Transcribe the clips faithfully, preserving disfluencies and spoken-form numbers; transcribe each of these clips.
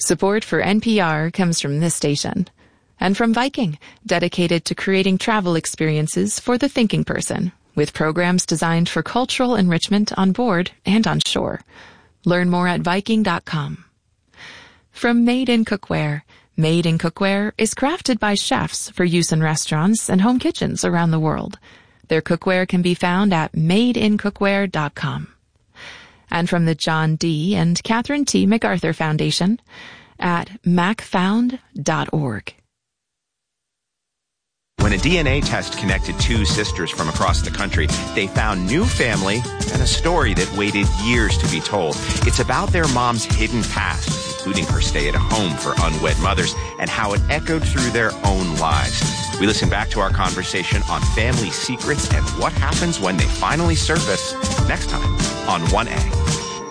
Support for N P R comes from this station. And from Viking, dedicated to creating travel experiences for the thinking person, with programs designed for cultural enrichment on board and on shore. Learn more at Viking dot com. From Made in Cookware. Made in Cookware is crafted by chefs for use in restaurants and home kitchens around the world. Their cookware can be found at made in cookware dot com. And from the John D. and Catherine T. MacArthur Foundation at mac found dot org. When a D N A test connected two sisters from across the country, they found new family and a story that waited years to be told. It's about their mom's hidden past, including her stay at home for unwed mothers, and how it echoed through their own lives. We listen back to our conversation on family secrets and what happens when they finally surface next time on one A.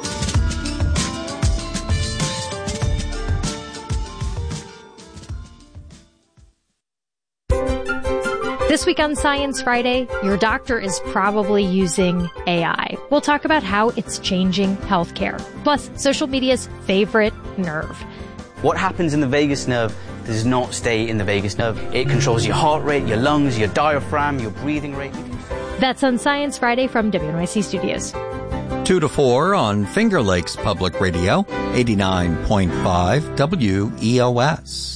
This week on Science Friday, your doctor is probably using A I. We'll talk about how it's changing healthcare, plus social media's favorite nerve. What happens in the vagus nerve does not stay in the vagus nerve. It controls your heart rate, your lungs, your diaphragm, your breathing rate. That's on Science Friday from W N Y C Studios. Two to four on Finger Lakes Public Radio, eighty-nine point five W E O S.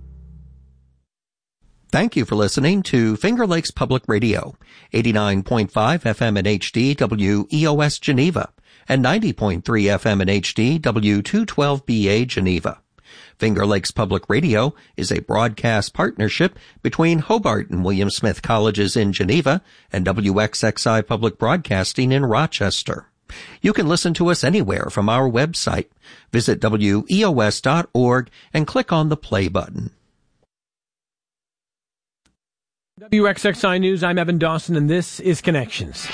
Thank you for listening to Finger Lakes Public Radio, eighty-nine point five F M in H D W E O S Geneva, and ninety point three F M in H D W two twelve B A Geneva. Finger Lakes Public Radio is a broadcast partnership between Hobart and William Smith Colleges in Geneva and W X X I Public Broadcasting in Rochester. You can listen to us anywhere from our website. Visit W E O S dot org and click on the play button. W X X I News, I'm Evan Dawson, and this is Connections.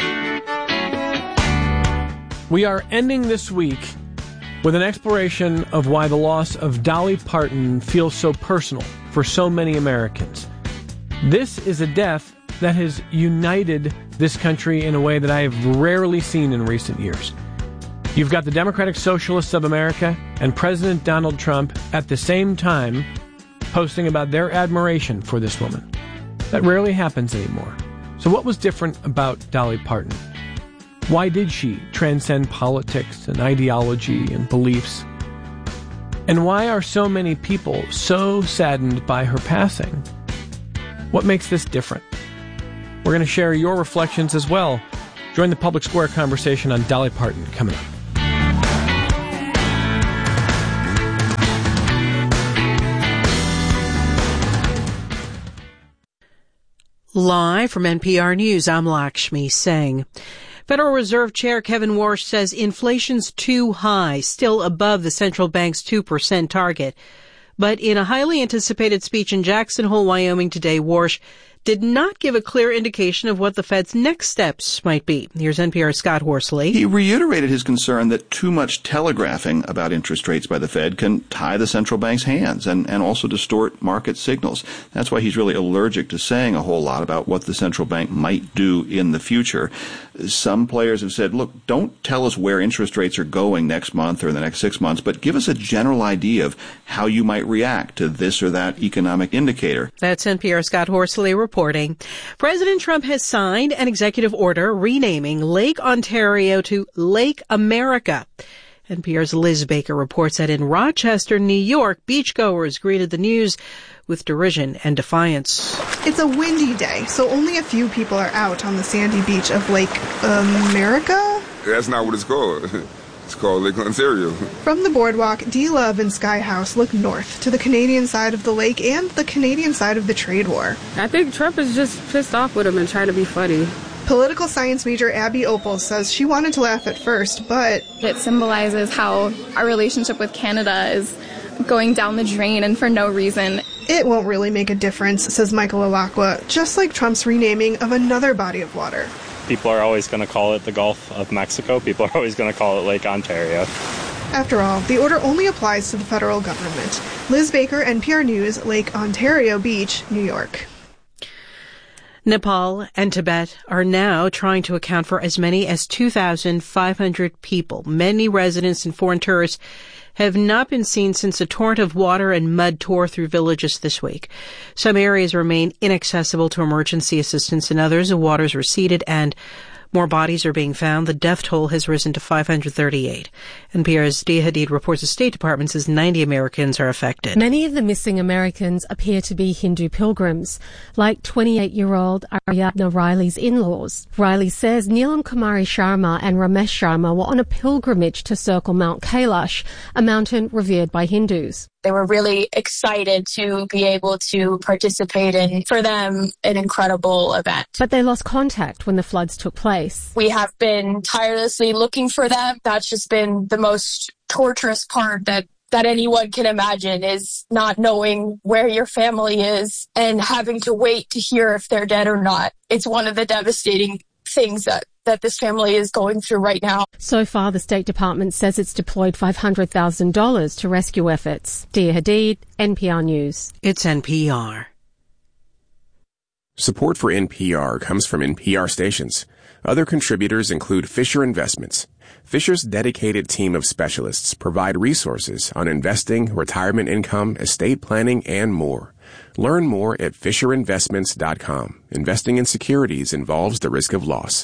We are ending this week with an exploration of why the loss of Dolly Parton feels so personal for so many Americans. This is a death that has united this country in a way that I have rarely seen in recent years. You've got the Democratic Socialists of America and President Donald Trump at the same time posting about their admiration for this woman. That rarely happens anymore. So what was different about Dolly Parton? Why did she transcend politics and ideology and beliefs? And why are so many people so saddened by her passing? What makes this different? We're going to share your reflections as well. Join the Public Square conversation on Dolly Parton coming up. Live from N P R News, I'm Lakshmi Singh. Federal Reserve Chair Kevin Warsh says inflation's too high, still above the central bank's two percent target. But in a highly anticipated speech in Jackson Hole, Wyoming today, Warsh did not give a clear indication of what the Fed's next steps might be. Here's N P R's Scott Horsley. He reiterated his concern that too much telegraphing about interest rates by the Fed can tie the central bank's hands and, and also distort market signals. That's why he's really allergic to saying a whole lot about what the central bank might do in the future. Some players have said, look, don't tell us where interest rates are going next month or in the next six months, but give us a general idea of how you might react to this or that economic indicator. That's N P R's Scott Horsley reporting. President Trump has signed an executive order renaming Lake Ontario to Lake America. N P R's Liz Baker reports that in Rochester, New York, beachgoers greeted the news with derision and defiance. It's a windy day, so only a few people are out on the sandy beach of Lake America? That's not what it's called. It's called Lake Ontario. From the boardwalk, D-Love and Sky House look north to the Canadian side of the lake and the Canadian side of the trade war. I think Trump is just pissed off with him and trying to be funny. Political science major Abby Opal says she wanted to laugh at first, but it symbolizes how our relationship with Canada is going down the drain and for no reason. It won't really make a difference, says Michael Alacqua, just like Trump's renaming of another body of water. People are always going to call it the Gulf of Mexico. People are always going to call it Lake Ontario. After all, the order only applies to the federal government. Liz Baker, N P R News, Lake Ontario Beach, New York. Nepal and Tibet are now trying to account for as many as two thousand five hundred people. Many residents and foreign tourists have not been seen since a torrent of water and mud tore through villages this week. Some areas remain inaccessible to emergency assistance. In others, the waters receded and more bodies are being found. The death toll has risen to five hundred thirty-eight. N P R's Dia Hadid reports the State Department says ninety Americans are affected. Many of the missing Americans appear to be Hindu pilgrims, like twenty-eight-year-old Aryadna Riley's in-laws. Riley says Neelam Kumari Sharma and Ramesh Sharma were on a pilgrimage to circle Mount Kailash, a mountain revered by Hindus. They were really excited to be able to participate in, for them, an incredible event. But they lost contact when the floods took place. We have been tirelessly looking for them. That's just been the most torturous part that that anyone can imagine, is not knowing where your family is and having to wait to hear if they're dead or not. It's one of the devastating things that that this family is going through right now. So far, the State Department says it's deployed five hundred thousand dollars to rescue efforts. Dia Hadid, N P R News. It's N P R. Support for N P R comes from N P R stations. Other contributors include Fisher Investments. Fisher's dedicated team of specialists provide resources on investing, retirement income, estate planning, and more. Learn more at fisher investments dot com. Investing in securities involves the risk of loss.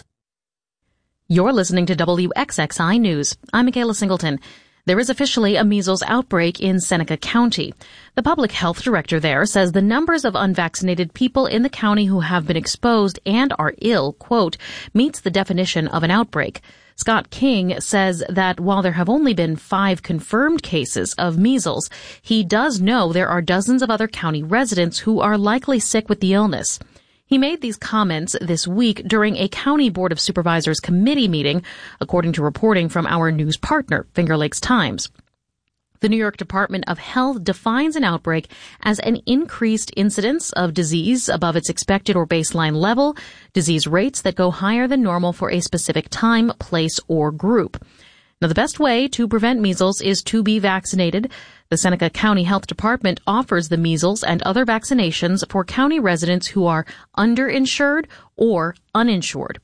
You're listening to W X X I News. I'm Michaela Singleton. There is officially a measles outbreak in Seneca County. The public health director there says the numbers of unvaccinated people in the county who have been exposed and are ill, quote, meets the definition of an outbreak. Scott King says that while there have only been five confirmed cases of measles, he does know there are dozens of other county residents who are likely sick with the illness. He made these comments this week during a County Board of Supervisors committee meeting, according to reporting from our news partner, Finger Lakes Times. The New York Department of Health defines an outbreak as an increased incidence of disease above its expected or baseline level, disease rates that go higher than normal for a specific time, place, or group. Now, the best way to prevent measles is to be vaccinated. The Seneca County Health Department offers the measles and other vaccinations for county residents who are underinsured or uninsured.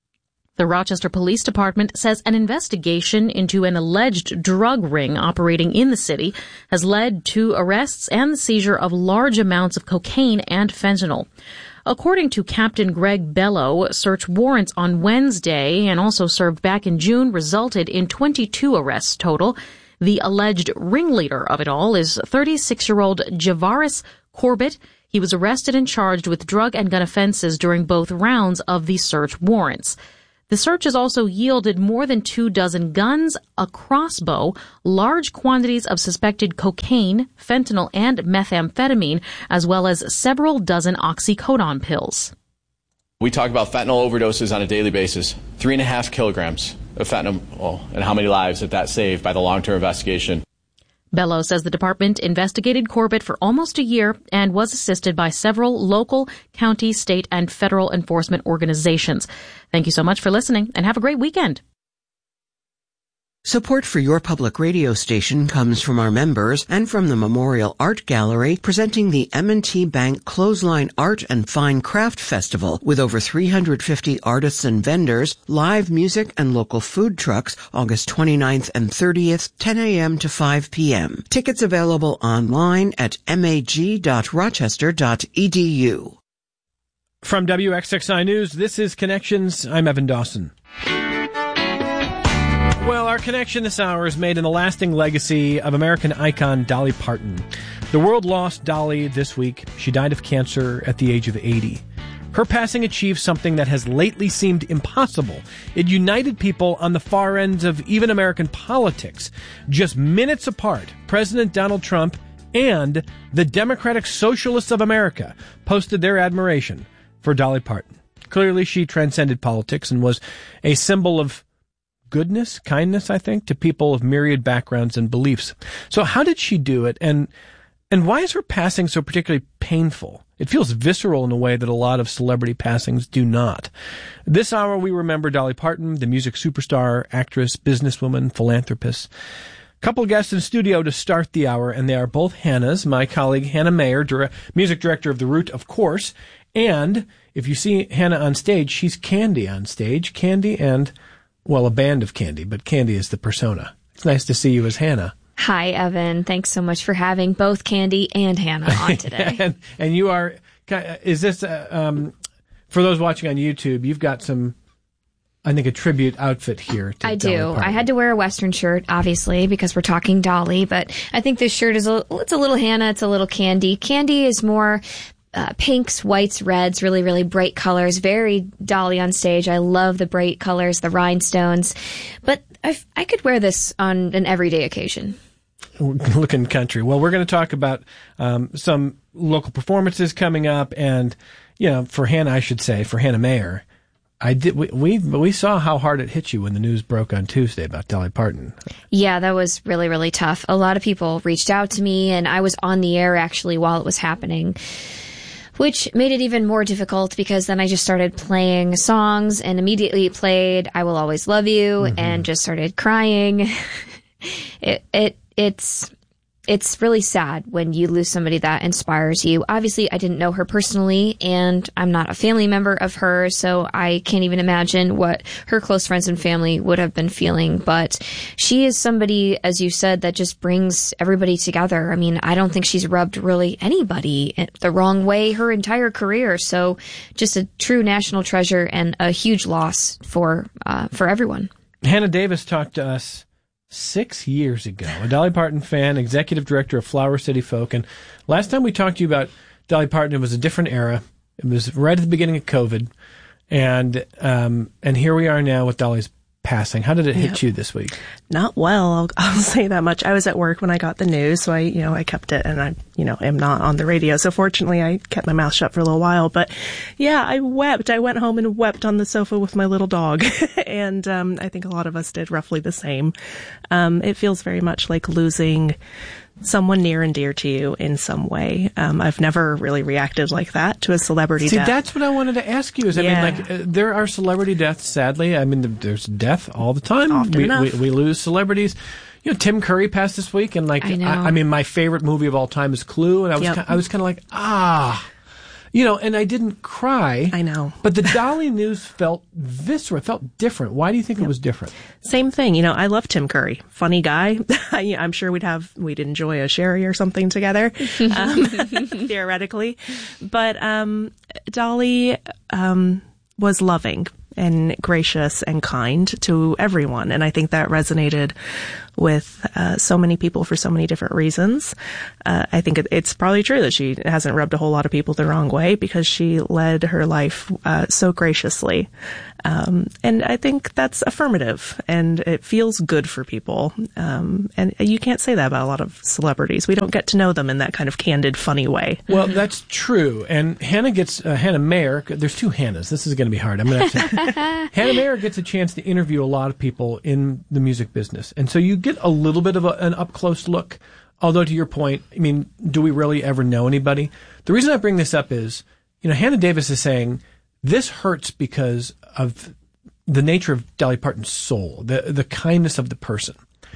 The Rochester Police Department says an investigation into an alleged drug ring operating in the city has led to arrests and the seizure of large amounts of cocaine and fentanyl. According to Captain Greg Bello, search warrants on Wednesday and also served back in June resulted in twenty-two arrests total. The alleged ringleader of it all is thirty-six-year-old Javaris Corbett. He was arrested and charged with drug and gun offenses during both rounds of the search warrants. The search has also yielded more than two dozen guns, a crossbow, large quantities of suspected cocaine, fentanyl, and methamphetamine, as well as several dozen oxycodone pills. We talk about fentanyl overdoses on a daily basis. Three and a half kilograms of fentanyl, and how many lives that that saved by the long-term investigation. Bello says the department investigated Corbett for almost a year and was assisted by several local, county, state, and federal enforcement organizations. Thank you so much for listening, and have a great weekend. Support for your public radio station comes from our members and from the Memorial Art Gallery, presenting the M and T Bank Clothesline Art and Fine Craft Festival with over three hundred fifty artists and vendors, live music, and local food trucks, August twenty-ninth and thirtieth, ten a.m. to five p.m. Tickets available online at mag dot rochester dot e d u. From W X X I News, this is Connections. I'm Evan Dawson. Well, our connection this hour is made in the lasting legacy of American icon Dolly Parton. The world lost Dolly this week. She died of cancer at the age of eighty. Her passing achieved something that has lately seemed impossible. It united people on the far ends of even American politics. Just minutes apart, President Donald Trump and the Democratic Socialists of America posted their admiration for Dolly Parton. Clearly, she transcended politics and was a symbol of goodness, kindness, I think, to people of myriad backgrounds and beliefs. So how did she do it, and and why is her passing so particularly painful? It feels visceral in a way that a lot of celebrity passings do not. This hour, we remember Dolly Parton, the music superstar, actress, businesswoman, philanthropist. Couple of guests in studio to start the hour, and they are both Hannahs. My colleague Hannah Mayer, dir- music director of The Root, of course, And if you see Hannah on stage, she's Candy on stage. Candy and, well, a band of Candy, but Candy is the persona. It's nice to see you as Hannah. Hi, Evan. Thanks so much for having both Candy and Hannah on today. and, and you are, is this, uh, um, for those watching on YouTube, you've got some, I think, a tribute outfit here. To I Dolly do. Parton. I had to wear a Western shirt, obviously, because we're talking Dolly, but I think this shirt is a, it's a little Hannah, it's a little Candy. Candy is more uh, pinks, whites, reds, really, really bright colors, very Dolly on stage. I love the bright colors, the rhinestones, but I've, I could wear this on an everyday occasion. Looking country. Well, we're going to talk about um, some local performances coming up, and you know, for Hannah, I should say, for Hannah Mayer, I did. We we, we saw how hard it hit you when the news broke on Tuesday about Dolly Parton. Yeah, that was really, really tough. A lot of people reached out to me, and I was on the air actually while it was happening, which made it even more difficult because then I just started playing songs and immediately played "I Will Always Love You" mm-hmm. and just started crying. it it. It's it's really sad when you lose somebody that inspires you. Obviously, I didn't know her personally, and I'm not a family member of hers, so I can't even imagine what her close friends and family would have been feeling. But she is somebody, as you said, that just brings everybody together. I mean, I don't think she's rubbed really anybody the wrong way her entire career. So just a true national treasure and a huge loss for uh, for everyone. Hannah Davis talked to us Six years ago, a Dolly Parton fan, executive director of Flower City Folk. And last time we talked to you about Dolly Parton, it was a different era. It was right at the beginning of COVID. And um, and here we are now with Dolly's passing. How did it hit yep. you this week? Not well, I'll, I'll say that much. I was at work when I got the news, so I, you know, I kept it, and I, you know, am not on the radio. So fortunately, I kept my mouth shut for a little while. But yeah, I wept. I went home and wept on the sofa with my little dog, and um, I think a lot of us did roughly the same. Um, it feels very much like losing someone near and dear to you in some way. Um, I've never really reacted like that to a celebrity See, death. See, that's what I wanted to ask you. Is yeah. I mean, like, uh, there are celebrity deaths, sadly. I mean, there's death all the time. Often we, enough. We, we lose celebrities. You know, Tim Curry passed this week, and like, I, know. I, I mean, my favorite movie of all time is Clue, and I was, yep. kind, I was kind of like, ah. You know, and I didn't cry. I know. But the Dolly news felt visceral. It felt different. Why do you think yep. it was different? Same thing. You know, I love Tim Curry. Funny guy. I'm sure we'd have, we'd enjoy a sherry or something together, um, theoretically. But um, Dolly um, was loving and gracious and kind to everyone. And I think that resonated with uh, so many people for so many different reasons. Uh, I think it, it's probably true that she hasn't rubbed a whole lot of people the wrong way because she led her life uh, so graciously. Um, and I think that's affirmative, and it feels good for people. Um, and you can't say that about a lot of celebrities. We don't get to know them in that kind of candid, funny way. Well, that's true. And Hannah gets, uh, Hannah Mayer, there's two Hannahs. This is going to be hard. I'm going to have to. Hannah Mayer gets a chance to interview a lot of people in the music business. And so you get a little bit of a, an up-close look. Although, to your point, I mean, do we really ever know anybody? The reason I bring this up is, you know, Hannah Davis is saying, this hurts because of the nature of Dolly Parton's soul, the the kindness of the person.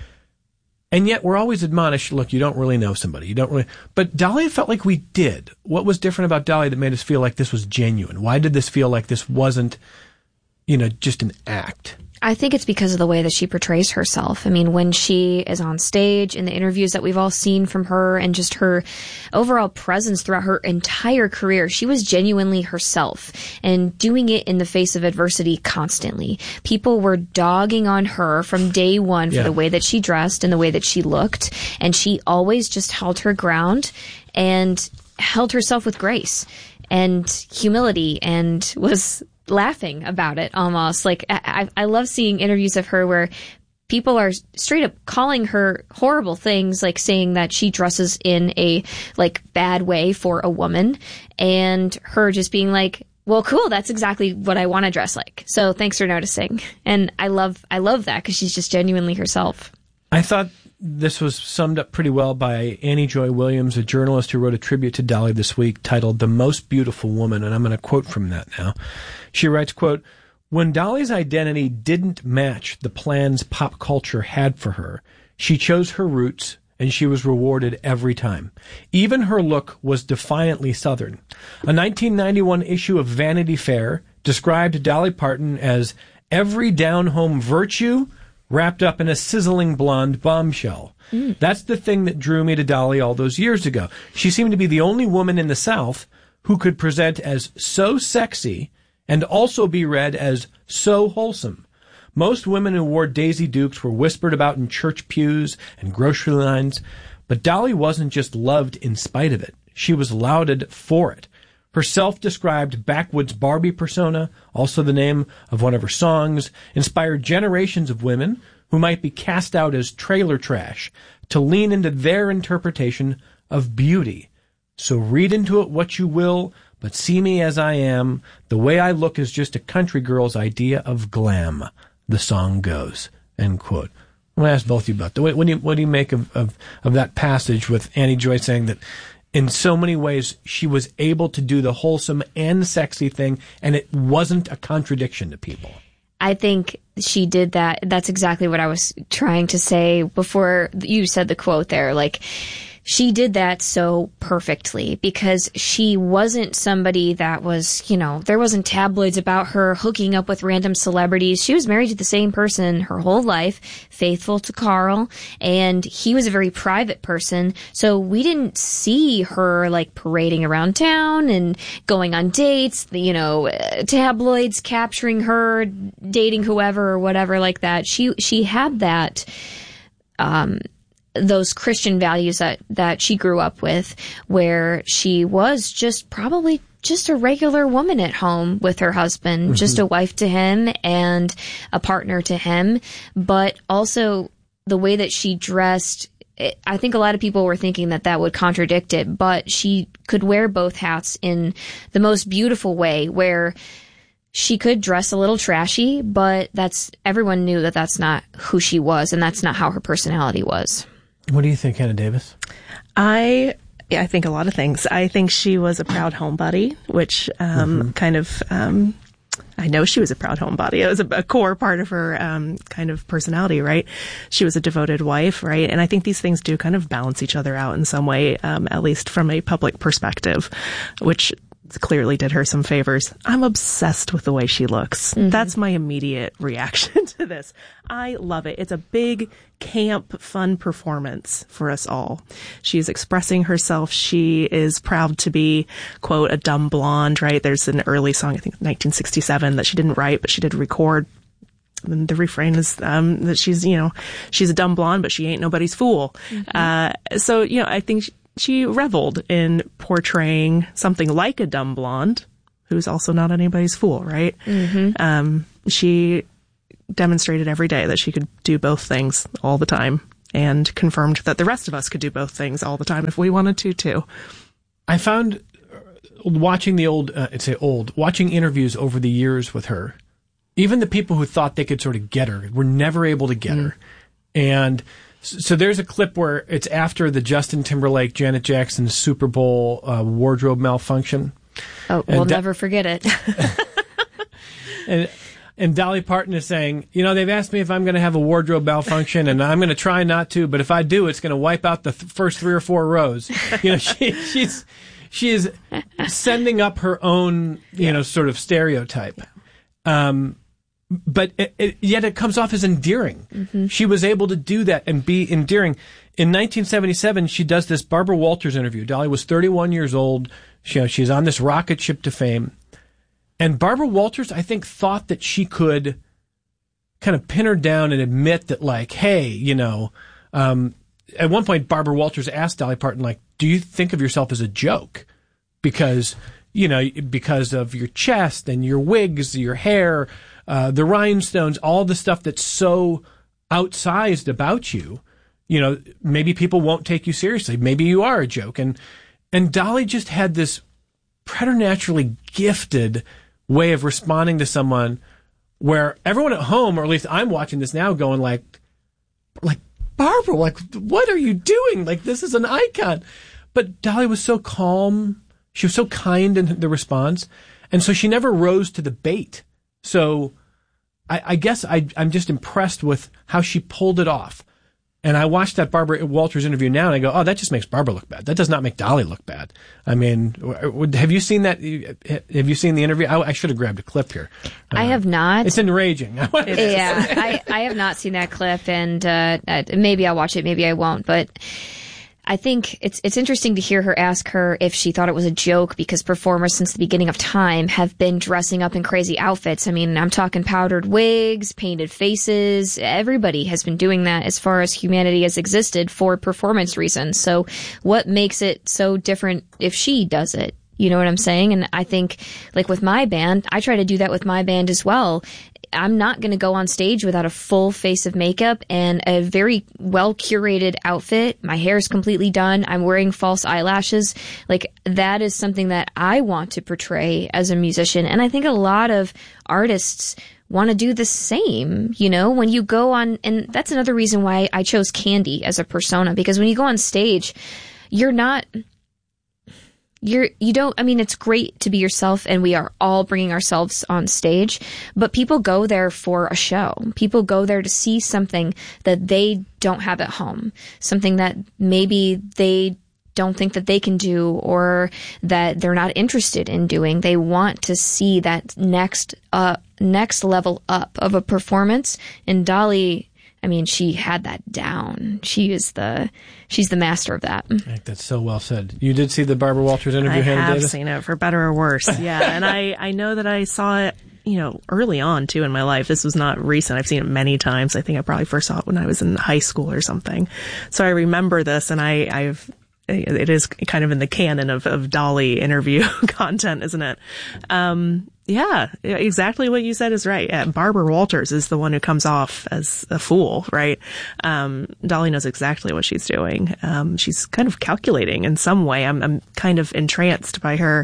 And yet we're always admonished, look, you don't really know somebody. You don't really. But Dolly felt like we did. What was different about Dolly that made us feel like this was genuine? Why did this feel like this wasn't, you know, just an act? I think it's because of the way that she portrays herself. I mean, when she is on stage, in the interviews that we've all seen from her, and just her overall presence throughout her entire career, she was genuinely herself and doing it in the face of adversity constantly. People were dogging on her from day one for yeah. the way that she dressed and the way that she looked, and she always just held her ground and held herself with grace and humility and was laughing about it almost. Like, I, I love seeing interviews of her where people are straight up calling her horrible things, like saying that she dresses in a like bad way for a woman, and her just being like, well, cool, that's exactly what I want to dress like. So thanks for noticing. And I love, I love that because she's just genuinely herself. I thought this was summed up pretty well by Annie Joy Williams, a journalist who wrote a tribute to Dolly this week titled The Most Beautiful Woman, and I'm going to quote from that now. She writes, quote, "When Dolly's identity didn't match the plans pop culture had for her, she chose her roots and she was rewarded every time. Even her look was defiantly Southern. A nineteen ninety-one issue of Vanity Fair described Dolly Parton as every down-home virtue wrapped up in a sizzling blonde bombshell. Mm. That's the thing that drew me to Dolly all those years ago. She seemed to be the only woman in the South who could present as so sexy and also be read as so wholesome. Most women who wore Daisy Dukes were whispered about in church pews and grocery lines, but Dolly wasn't just loved in spite of it. She was lauded for it. Her self-described backwoods Barbie persona, also the name of one of her songs, inspired generations of women who might be cast out as trailer trash to lean into their interpretation of beauty. So read into it what you will, but see me as I am. The way I look is just a country girl's idea of glam. The song goes, end quote. I'm going to ask both of you about that. What, what, do you, what do you make of, of, of that passage with Annie Joy saying that in so many ways she was able to do the wholesome and sexy thing, and it wasn't a contradiction to people? I think she did that. That's exactly what I was trying to say before you said the quote there. Like, she did that so perfectly because she wasn't somebody that was, you know, there wasn't tabloids about her hooking up with random celebrities. She was married to the same person her whole life, faithful to Carl, and he was a very private person. So we didn't see her like parading around town and going on dates, you know, tabloids capturing her, dating whoever or whatever like that. She, she had that, um, those Christian values that, that she grew up with, where she was just probably just a regular woman at home with her husband, mm-hmm. just a wife to him and a partner to him. But also the way that she dressed, I think a lot of people were thinking that that would contradict it, but she could wear both hats in the most beautiful way, where she could dress a little trashy, but that's, everyone knew that that's not who she was and that's not how her personality was. What do you think, Hannah Davis? I I think a lot of things. I think she was a proud homebody, which um, mm-hmm. kind of, um, I know she was a proud homebody. It was a, a core part of her um, kind of personality, right? She was a devoted wife, right? And I think these things do kind of balance each other out in some way, um, at least from a public perspective, which clearly did her some favors. I'm obsessed with the way she looks. Mm-hmm. That's my immediate reaction to this. I love it. It's a big camp, fun performance for us all. She's expressing herself. She is proud to be, quote, a dumb blonde, right? There's an early song, I think nineteen sixty-seven, that she didn't write, but she did record. And the refrain is um, that she's, you know, she's a dumb blonde, but she ain't nobody's fool. Mm-hmm. Uh, so, you know, I think she, She reveled in portraying something like a dumb blonde who's also not anybody's fool, right? Mm-hmm. Um, she demonstrated every day that she could do both things all the time and confirmed that the rest of us could do both things all the time if we wanted to, too. I found watching the old, uh, I'd say old, watching interviews over the years with her, even the people who thought they could sort of get her were never able to get mm-hmm. her. And so there's a clip where it's after the Justin Timberlake, Janet Jackson Super Bowl uh, wardrobe malfunction. Oh, we'll Do- never forget it. and and Dolly Parton is saying, you know, they've asked me if I'm going to have a wardrobe malfunction, and I'm going to try not to, but if I do, it's going to wipe out the th- first three or four rows. You know, she, she's she is sending up her own, you yeah. know, sort of stereotype. Um, But it, it, yet it comes off as endearing. Mm-hmm. She was able to do that and be endearing. In nineteen seventy-seven, she does this Barbara Walters interview. Dolly was thirty-one years old. She, you know, she's on this rocket ship to fame. And Barbara Walters, I think, thought that she could kind of pin her down and admit that, like, hey, you know, um, at one point, Barbara Walters asked Dolly Parton, like, do you think of yourself as a joke? Because, you know, because of your chest and your wigs, your hair, Uh, the rhinestones, all the stuff that's so outsized about you, you know, maybe people won't take you seriously. Maybe you are a joke. And, and Dolly just had this preternaturally gifted way of responding to someone where everyone at home, or at least I'm watching this now going like, like, Barbara, like, what are you doing? Like, this is an icon. But Dolly was so calm. She was so kind in the response. And so she never rose to the bait. So I, I guess I, I'm just impressed with how she pulled it off. And I watched that Barbara Walters interview now, and I go, oh, that just makes Barbara look bad. That does not make Dolly look bad. I mean, have you seen that? Have you seen the interview? I, I should have grabbed a clip here. Uh, I have not. It's enraging. Yeah, I, I have not seen that clip, and uh, maybe I'll watch it, maybe I won't. But I think it's it's interesting to hear her ask her if she thought it was a joke, because performers since the beginning of time have been dressing up in crazy outfits. I mean, I'm talking powdered wigs, painted faces. Everybody has been doing that as far as humanity has existed for performance reasons. So what makes it so different if she does it? You know what I'm saying? And I think, like with my band, I try to do that with my band as well. I'm not going to go on stage without a full face of makeup and a very well curated outfit. My hair is completely done. I'm wearing false eyelashes. Like, that is something that I want to portray as a musician. And I think a lot of artists want to do the same, you know, when you go on, and that's another reason why I chose Candy as a persona, because when you go on stage, you're not... You're, you don't, I mean, it's great to be yourself, and we are all bringing ourselves on stage, but people go there for a show. People go there to see something that they don't have at home, something that maybe they don't think that they can do, or that they're not interested in doing. They want to see that next, uh, next level up of a performance. And Dolly, I mean, she had that down. She is the, she's the master of that. I think that's so well said. You did see the Barbara Walters interview, I Hannah have Davis? seen it, for better or worse. Yeah, and I, I know that I saw it, you know, early on, too, in my life. This was not recent. I've seen it many times. I think I probably first saw it when I was in high school or something. So I remember this, and I, I've, it is kind of in the canon of, of Dolly interview content, isn't it? Um, yeah, exactly what you said is right. Yeah, Barbara Walters is the one who comes off as a fool, right? Um, Dolly knows exactly what she's doing. Um, she's kind of calculating in some way. I'm, I'm kind of entranced by her,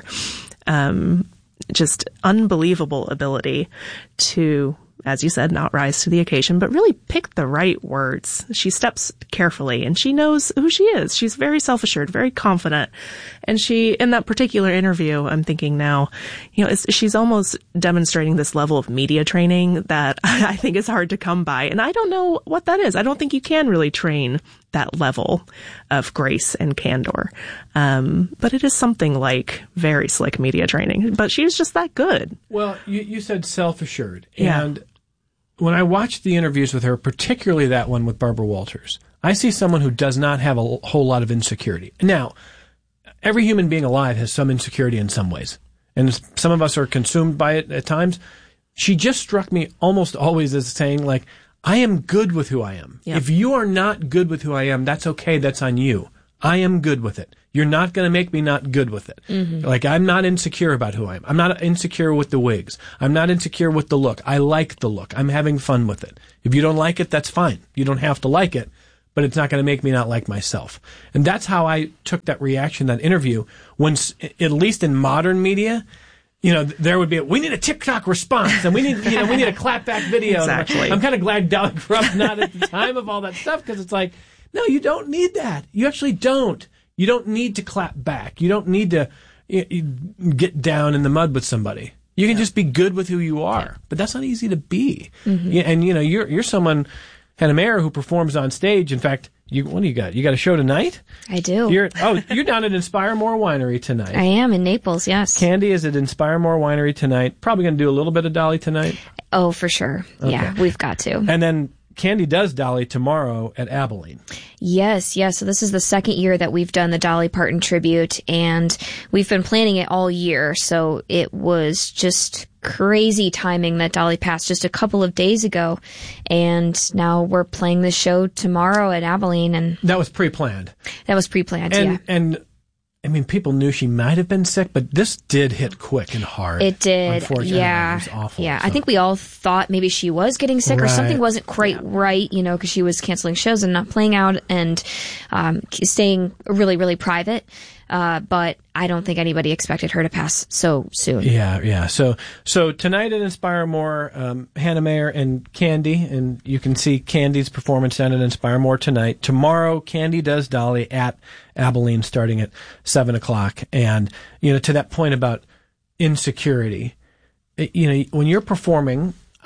um, just unbelievable ability to, as you said, not rise to the occasion, but really pick the right words. She steps carefully, and she knows who she is. She's very self-assured, very confident. And she, in that particular interview, I'm thinking now, you know, it's, she's almost demonstrating this level of media training that I think is hard to come by. And I don't know what that is. I don't think you can really train that level of grace and candor. Um, but it is something like very slick media training. But she was just that good. Well, you, you said self-assured. Yeah. And when I watched the interviews with her, particularly that one with Barbara Walters, I see someone who does not have a whole lot of insecurity. Now, every human being alive has some insecurity in some ways, and some of us are consumed by it at times. She just struck me almost always as saying, like, I am good with who I am. Yep. If you are not good with who I am, that's okay. That's on you. I am good with it. You're not going to make me not good with it. Mm-hmm. Like, I'm not insecure about who I am. I'm not insecure with the wigs. I'm not insecure with the look. I like the look. I'm having fun with it. If you don't like it, that's fine. You don't have to like it, but it's not going to make me not like myself. And that's how I took that reaction, that interview, when, at least in modern media, you know, there would be a, we need a TikTok response, and we need, you know, we need a clapback video. Exactly. I'm, I'm kind of glad Dolly grew up not at the time of all that stuff, because it's like, no, you don't need that. You actually don't. You don't need to clap back. You don't need to you, you get down in the mud with somebody. You can yeah. just be good with who you are. Yeah. But that's not easy to be. Mm-hmm. Yeah, and, you know, you're you're someone, Hannah Mayer, who performs on stage. In fact, you what do you got? You got a show tonight? I do. You're oh, you're down at Inspire More Winery tonight. I am in Naples, yes. Candy is at Inspire More Winery tonight. Probably going to do a little bit of Dolly tonight. Oh, for sure. Okay. Yeah, we've got to. And then Candy does Dolly tomorrow at Abilene. Yes, yes. So this is the second year that we've done the Dolly Parton tribute, and we've been planning it all year. So it was just crazy timing that Dolly passed just a couple of days ago, and now we're playing the show tomorrow at Abilene. And that was pre-planned. That was pre-planned. And, yeah. And I mean, people knew she might have been sick, but this did hit quick and hard. It did. Unfortunately, yeah. It was awful. Yeah. So. I think we all thought maybe she was getting sick, right. or something wasn't quite yeah. right, you know, because she was canceling shows and not playing out, and um, staying really, really private. Uh, but I don't think anybody expected her to pass so soon. Yeah, yeah. So, so tonight at Inspire More, um, Hannah Mayer and Candy, and you can see Candy's performance down at Inspire More tonight. Tomorrow, Candy does Dolly at Abilene, starting at seven o'clock. And, you know, to that point about insecurity, it, you know, when you're performing, I'm,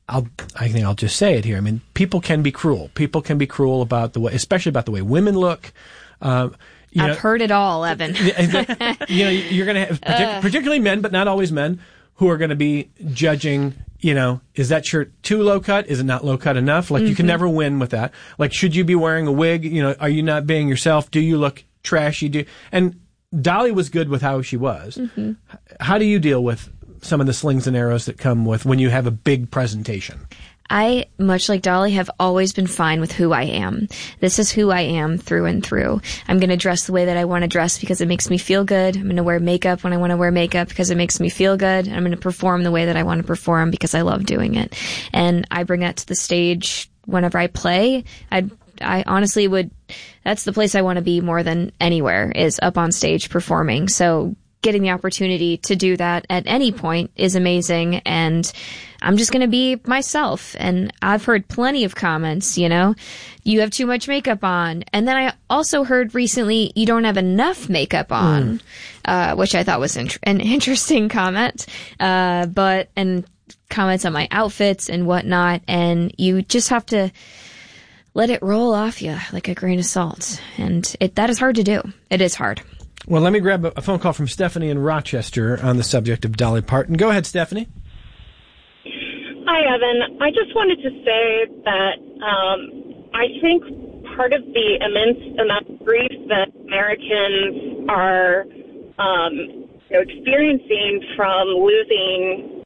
I'll, I think I'll just say it here. I mean, people can be cruel. People can be cruel about the way, especially about the way women look. Um, you I've know, heard it all, Evan. you know, you're going to have, partic- particularly men, but not always men, who are going to be judging, you know, is that shirt too low cut? Is it not low cut enough? Like, mm-hmm. you can never win with that. Like, should you be wearing a wig? You know, are you not being yourself? Do you look trashy? Do and Dolly was good with how she was. Mm-hmm. How do you deal with some of the slings and arrows that come with when you have a big presentation? I, much like Dolly, have always been fine with who I am. This is who I am through and through. I'm going to dress the way that I want to dress because it makes me feel good. I'm going to wear makeup when I want to wear makeup because it makes me feel good. I'm going to perform the way that I want to perform because I love doing it. And I bring that to the stage whenever I play. I I honestly would, that's the place I want to be more than anywhere, is up on stage performing. So getting the opportunity to do that at any point is amazing, and I'm just going to be myself. And I've heard plenty of comments, you know, you have too much makeup on. And then I also heard recently, you don't have enough makeup on, mm. uh, which I thought was int- an interesting comment. Uh, but, and comments on my outfits and whatnot. And you just have to let it roll off you like a grain of salt. And it, that is hard to do. It is hard. Well, let me grab a phone call from Stephanie in Rochester on the subject of Dolly Parton. Go ahead, Stephanie. Hi, Evan. I just wanted to say that um, I think part of the immense amount of grief that Americans are um, you know, experiencing from losing...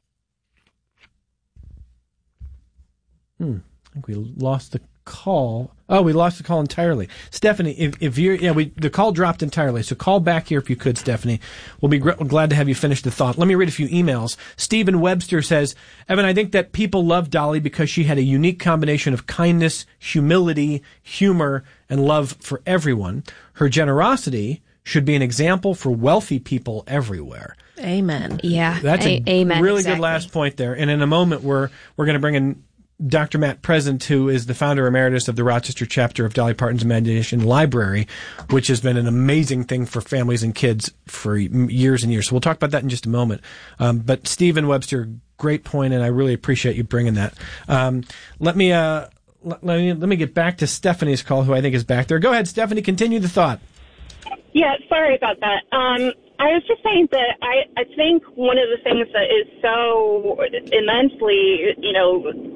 Hmm. I think we lost the call. Oh, we lost the call entirely. Stephanie, if, if you're, yeah, we, the call dropped entirely. So call back here if you could, Stephanie. We'll be gr- glad to have you finish the thought. Let me read a few emails. Stephen Webster says, Evan, I think that people love Dolly because she had a unique combination of kindness, humility, humor, and love for everyone. Her generosity should be an example for wealthy people everywhere. Amen. Yeah. That's a, a amen, really exactly. good last point there. And in a moment, we're, we're going to bring in Doctor Matt Present, who is the founder emeritus of the Rochester chapter of Dolly Parton's Imagination Library, which has been an amazing thing for families and kids for years and years. So we'll talk about that in just a moment. Um, but Stephen Webster, great point, and I really appreciate you bringing that. Um, let me uh, let, let me let me get back to Stephanie's call, who I think is back there. Go ahead, Stephanie. Continue the thought. Yeah, sorry about that. Um, I was just saying that I, I think one of the things that is so immensely, you know,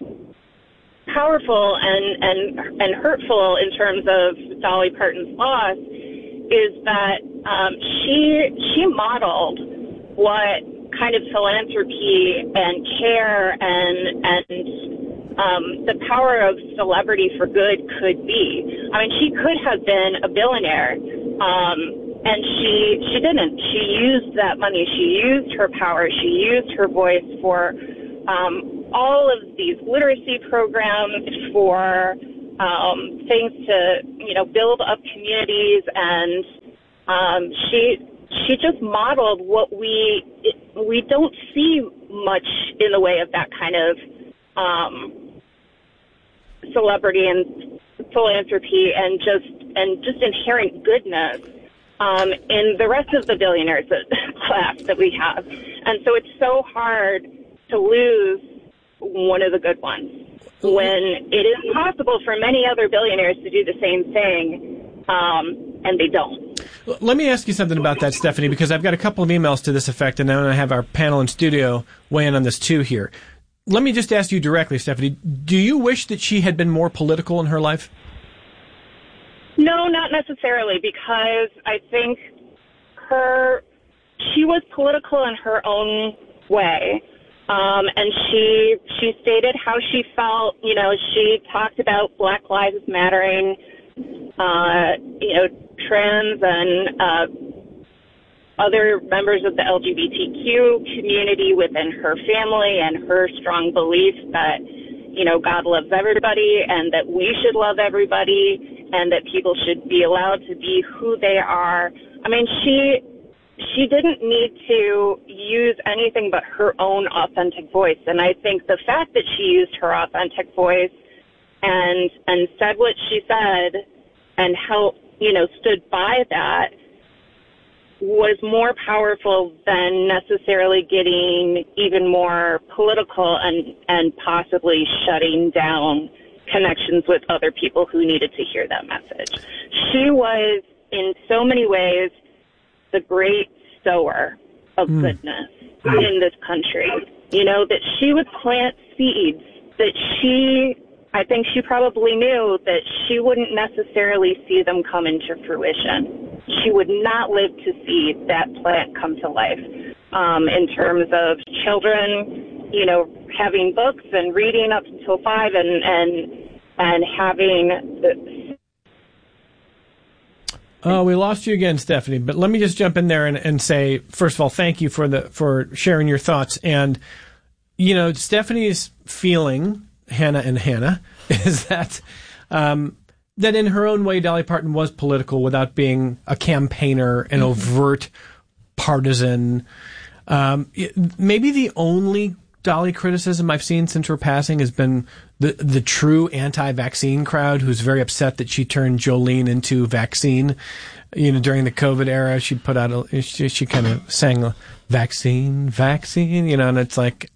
powerful and, and and hurtful in terms of Dolly Parton's loss is that um, she she modeled what kind of philanthropy and care and and um, the power of celebrity for good could be. I mean, she could have been a billionaire, um, and she she didn't. She used that money. She used her power. She used her voice for Um, all of these literacy programs, for um, things to, you know, build up communities, and um, she she just modeled what we we don't see much in the way of that kind of um, celebrity and philanthropy and just and just inherent goodness um, in the rest of the billionaires that, class that we have, and so it's so hard to lose one of the good ones when it is possible for many other billionaires to do the same thing, um, and they don't. Let me ask you something about that, Stephanie, because I've got a couple of emails to this effect, and then I have our panel in studio weigh in on this too here. Let me just ask you directly, Stephanie, do you wish that she had been more political in her life? No, not necessarily, because I think her she was political in her own way. Um, and she she stated how she felt. You know, she talked about Black Lives Mattering, uh, you know, trans and uh, other members of the L G B T Q community within her family, and her strong belief that, you know, God loves everybody and that we should love everybody and that people should be allowed to be who they are. I mean, she... She didn't need to use anything but her own authentic voice. And I think the fact that she used her authentic voice and and said what she said and how, you know, stood by that was more powerful than necessarily getting even more political and, and possibly shutting down connections with other people who needed to hear that message. She was, in so many ways, the great sower of mm. goodness mm. in this country. You know, that she would plant seeds that she, I think she probably knew that she wouldn't necessarily see them come into fruition. She would not live to see that plant come to life. Um, in terms of children, you know, having books and reading up until five and, and, and having the, Oh, we lost you again, Stephanie. But let me just jump in there and, and say, first of all, thank you for the for sharing your thoughts. And, you know, Stephanie's feeling, Hannah and Hannah, is that um, that in her own way, Dolly Parton was political without being a campaigner, an mm-hmm. overt partisan. Um, it, maybe the only Dolly criticism I've seen since her passing has been the the true anti-vaccine crowd who's very upset that she turned Jolene into vaccine. You know, during the COVID era, she put out a, she, she kind of sang vaccine, vaccine, you know, and it's like,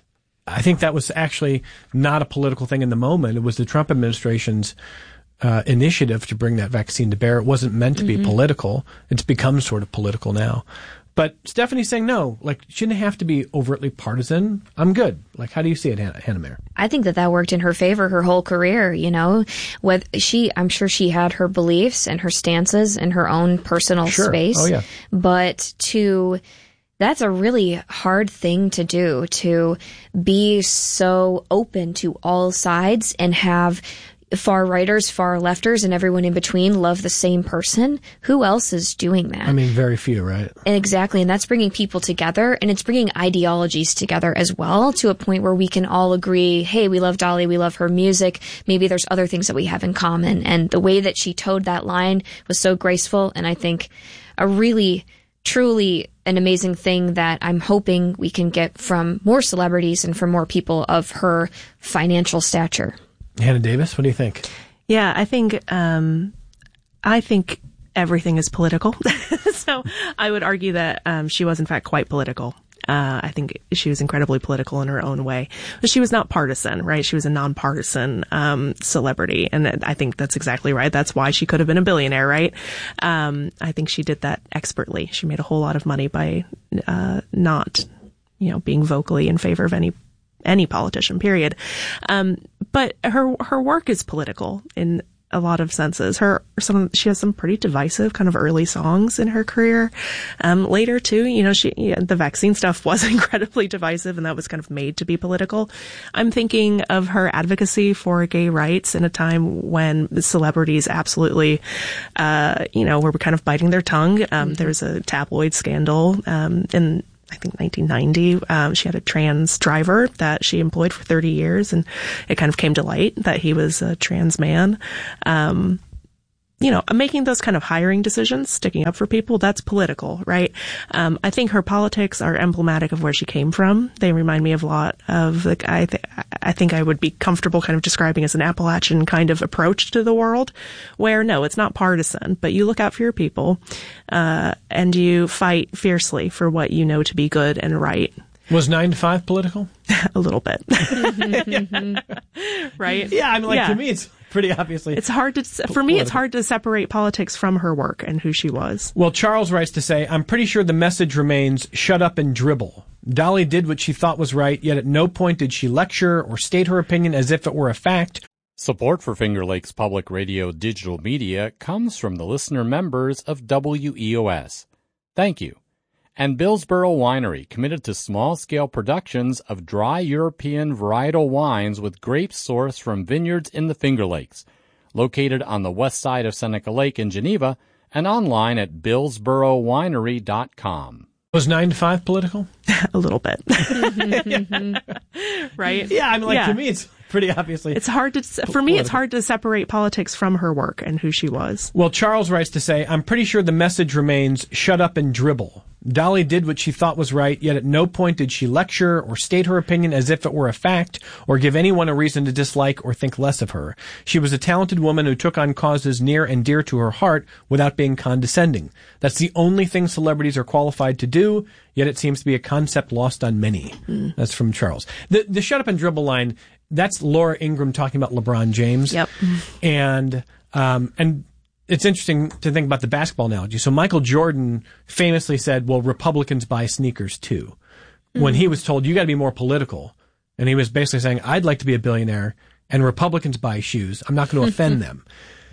I think that was actually not a political thing in the moment. It was the Trump administration's uh, initiative to bring that vaccine to bear. It wasn't meant to mm-hmm. be political. It's become sort of political now. But Stephanie's saying, no, like, shouldn't have to be overtly partisan. I'm good. Like, how do you see it, Hannah, Hannah Mayer? I think that that worked in her favor her whole career, you know. With she, I'm sure she had her beliefs and her stances in her own personal sure. space. Oh, yeah. But to, that's a really hard thing to do, to be so open to all sides and have far righters, far lefters, and everyone in between love the same person. Who else is doing that? I mean, very few, right? Exactly. And that's bringing people together, and it's bringing ideologies together as well to a point where we can all agree, hey, we love Dolly, we love her music. Maybe there's other things that we have in common. And the way that she towed that line was so graceful, and I think a really, truly an amazing thing that I'm hoping we can get from more celebrities and from more people of her financial stature. Hannah Davis, what do you think? Yeah, I think um, I think everything is political. So I would argue that um, she was in fact quite political. Uh, I think she was incredibly political in her own way, but she was not partisan, right? She was a nonpartisan um, celebrity, and I think that's exactly right. That's why she could have been a billionaire, right? Um, I think she did that expertly. She made a whole lot of money by uh, not, you know, being vocally in favor of any. any politician, period. Um, but her, her work is political in a lot of senses. Her, some, she has some pretty divisive kind of early songs in her career. Um, later too, you know, she, yeah, the vaccine stuff was incredibly divisive, and that was kind of made to be political. I'm thinking of her advocacy for gay rights in a time when the celebrities absolutely, uh, you know, were kind of biting their tongue. Um, mm-hmm. There was a tabloid scandal, um, in, I think nineteen ninety, um, she had a trans driver that she employed for thirty years, and it kind of came to light that he was a trans man. Um, you know, making those kind of hiring decisions, sticking up for people, that's political, right? Um, I think her politics are emblematic of where she came from. They remind me of a lot of, like, I, th- I think I would be comfortable kind of describing as an Appalachian kind of approach to the world, where no, it's not partisan, but you look out for your people, uh, and you fight fiercely for what you know to be good and right. Was nine to five political? A little bit. Right? Yeah, I mean, like, yeah. to me, it's pretty obviously. It's hard to, for political. me, it's hard to separate politics from her work and who she was. Well, Charles writes to say, I'm pretty sure the message remains, shut up and dribble. Dolly did what she thought was right, yet at no point did she lecture or state her opinion as if it were a fact. Support for Finger Lakes Public Radio digital media comes from the listener members of W E O S. Thank you. And Billsboro Winery, committed to small-scale productions of dry European varietal wines with grapes sourced from vineyards in the Finger Lakes, located on the west side of Seneca Lake in Geneva, and online at billsboro winery dot com. Was nine to five political? A little bit. Right? Yeah, I mean, like, yeah. to me, it's pretty obviously. It's hard to, for political. me, it's hard to separate politics from her work and who she was. Well, Charles writes to say, I'm pretty sure the message remains, shut up and dribble. Dolly did what she thought was right, yet at no point did she lecture or state her opinion as if it were a fact or give anyone a reason to dislike or think less of her. She was a talented woman who took on causes near and dear to her heart without being condescending. That's the only thing celebrities are qualified to do, yet it seems to be a concept lost on many. Mm. That's from Charles. The, the shut up and dribble line, that's Laura Ingraham talking about LeBron James. Yep. And, um, and, it's interesting to think about the basketball analogy. So Michael Jordan famously said, well, Republicans buy sneakers too. Mm-hmm. When he was told, you got to be more political. And he was basically saying, I'd like to be a billionaire and Republicans buy shoes. I'm not going to offend them.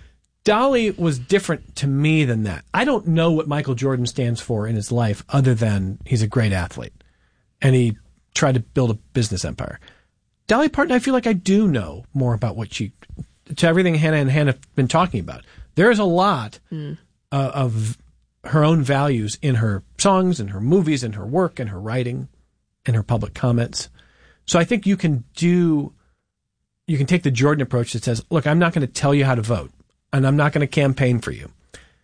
Dolly was different to me than that. I don't know what Michael Jordan stands for in his life other than he's a great athlete. And he tried to build a business empire. Dolly Parton, I feel like I do know more about what she, to everything Hannah and Hannah have been talking about. There's a lot mm. uh, of her own values in her songs, in her movies, in her work, in her writing, in her public comments. So I think you can do, you can take the Jordan approach that says, look, I'm not going to tell you how to vote, and I'm not going to campaign for you.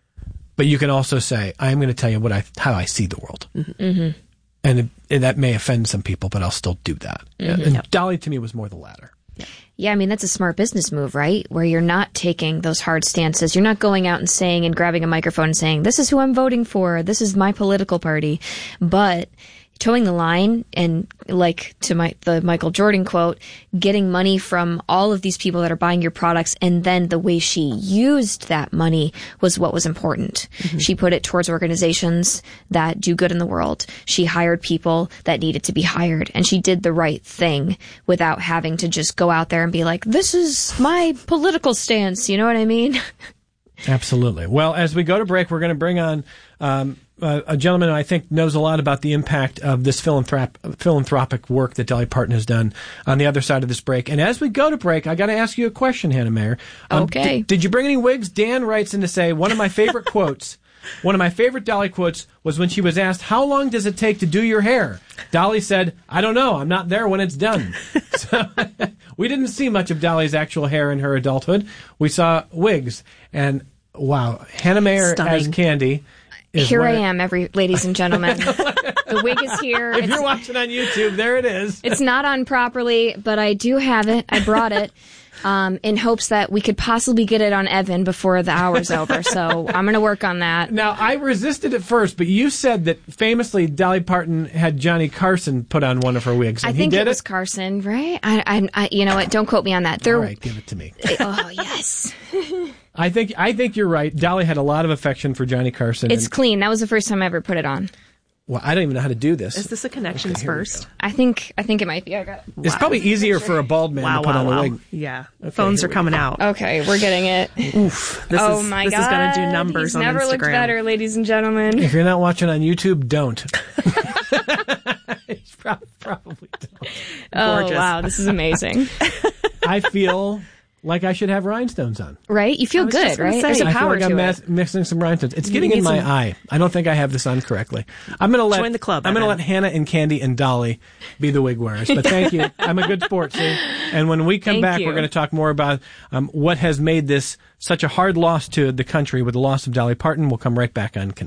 But you can also say, I'm going to tell you what I, how I see the world. Mm-hmm. And, it, and that may offend some people, but I'll still do that. Mm-hmm. And yep. Dolly, to me, was more the latter. Yeah. Yeah, I mean, that's a smart business move, right? Where you're not taking those hard stances. You're not going out and saying and grabbing a microphone and saying, this is who I'm voting for. This is my political party. But towing the line and, like to my the Michael Jordan quote, getting money from all of these people that are buying your products, and then the way she used that money was what was important. Mm-hmm. She put it towards organizations that do good in the world. She hired people that needed to be hired, and she did the right thing without having to just go out there and be like, this is my political stance. You know what I mean? Absolutely. Well, as we go to break, we're going to bring on um, uh, a gentleman who I think knows a lot about the impact of this philanthrop- philanthropic work that Dolly Parton has done on the other side of this break. And as we go to break, I got to ask you a question, Hannah Mayer. Um, okay. D- did you bring any wigs? Dan writes in to say, one of my favorite quotes, one of my favorite Dolly quotes was when she was asked, how long does it take to do your hair? Dolly said, I don't know. I'm not there when it's done. So we didn't see much of Dolly's actual hair in her adulthood. We saw wigs. And wow, Hannah Mayer Stunning. as Candy. Is here I it, am, every ladies and gentlemen. The wig is here. If it's, you're watching on YouTube, there it is. It's not on properly, but I do have it. I brought it um, in hopes that we could possibly get it on Evan before the hour's over. So I'm going to work on that. Now, I resisted at first, but you said that famously Dolly Parton had Johnny Carson put on one of her wigs. And I think he did it was it? Carson, right? I, I, I, you know what? Don't quote me on that. They're, All right, give it to me. Oh, yes. I think I think you're right. Dolly had a lot of affection for Johnny Carson. It's and, clean. That was the first time I ever put it on. Well, I don't even know how to do this. Is this a Connections okay, first? I think I think it might be. I got it. It's wow. probably easier for a bald man wow, to put wow, on wow. a wig. Yeah. Okay, Phones are coming go. out. Okay, we're getting it. Oof. This oh is, my this God. is going to do numbers He's on never Instagram. looked better, ladies and gentlemen. If you're not watching on YouTube, don't. It's probably, probably don't. Oh, Gorgeous. wow. This is amazing. I feel like I should have rhinestones on. Right? You feel good, right? say, There's a I feel power like I'm to mas- it. mixing some rhinestones. It's You getting in need my some- eye. I don't think I have this on correctly. I'm going to let Join the club, I'm going to Evan. let Hannah and Candy and Dolly be the wig wearers. But thank you. I'm a good sport, see? And when we come Thank back, you. we're going to talk more about um, what has made this such a hard loss to the country with the loss of Dolly Parton. We'll come right back on Connect.